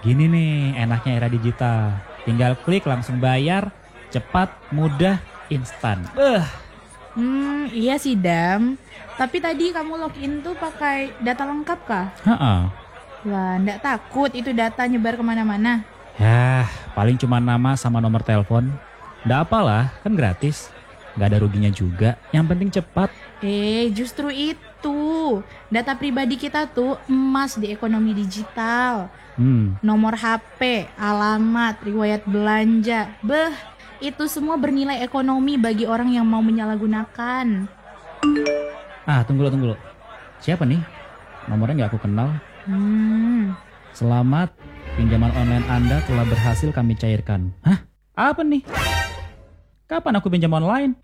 Gini nih enaknya era digital. Tinggal klik langsung bayar, cepat, mudah, instan. Iya sih Dam. Tapi tadi kamu login tuh pakai data lengkap kah? Heeh. Wah, nggak takut itu data nyebar kemana-mana? Yah, paling cuma nama sama nomor telepon. Nggak apalah, kan gratis. Nggak ada ruginya juga, yang penting cepat. Justru itu. Data pribadi kita tuh emas di ekonomi digital. Nomor HP, alamat, riwayat belanja. Itu semua bernilai ekonomi bagi orang yang mau menyalahgunakan. Tunggu lo. Siapa nih? Nomornya nggak aku kenal. Selamat, pinjaman online Anda telah berhasil kami cairkan. Hah? Apa nih? Kapan aku pinjam online?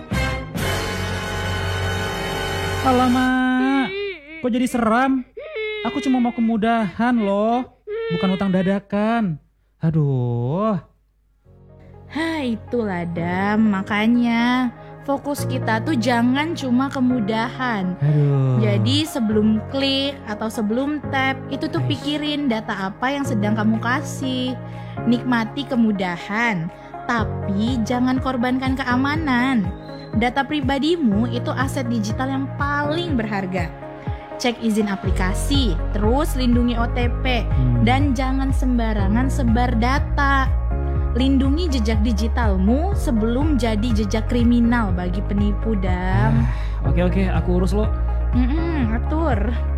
Alamak, kok jadi seram? Aku cuma mau kemudahan loh, bukan utang dadakan. Aduh. Itulah Dam, makanya fokus kita tuh jangan cuma kemudahan. Jadi sebelum klik atau sebelum tap, itu tuh pikirin data apa yang sedang kamu kasih. Nikmati kemudahan, tapi jangan korbankan keamanan. Data pribadimu itu aset digital yang paling berharga. Cek izin aplikasi, terus lindungi OTP, dan jangan sembarangan sebar data. Lindungi jejak digitalmu sebelum jadi jejak kriminal bagi penipu, Dam. Oke, aku urus lo. Atur.